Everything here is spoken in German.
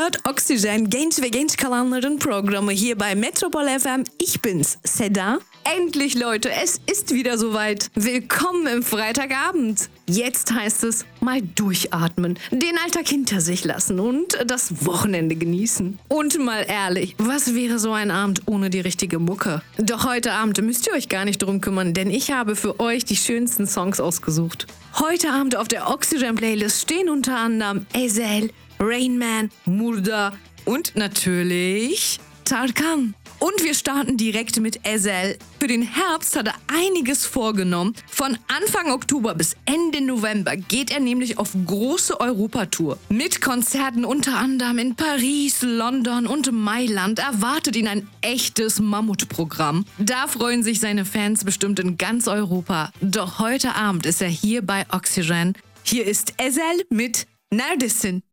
hört Oxygen, genç ve genç kalanların Programme hier bei Metropol FM. Ich bin's, Seda. Endlich, Leute, es ist wieder soweit. Willkommen im Freitagabend. Jetzt heißt es, mal durchatmen, den Alltag hinter sich lassen und das Wochenende genießen. Und mal ehrlich, was wäre so ein Abend ohne die richtige Mucke? Doch heute Abend müsst ihr euch gar nicht drum kümmern, denn ich habe für euch die schönsten Songs ausgesucht. Heute Abend auf der Oxygen-Playlist stehen unter anderem Ezel, Rain Man, Murda und natürlich Tarkan. Und wir starten direkt mit Ezel. Für den Herbst hat er einiges vorgenommen. Von Anfang Oktober bis Ende November geht er nämlich auf große Europatour. Mit Konzerten unter anderem in Paris, London und Mailand erwartet ihn ein echtes Mammutprogramm. Da freuen sich seine Fans bestimmt in ganz Europa. Doch heute Abend ist er hier bei Oxygen. Hier ist Ezel mit Neredesin.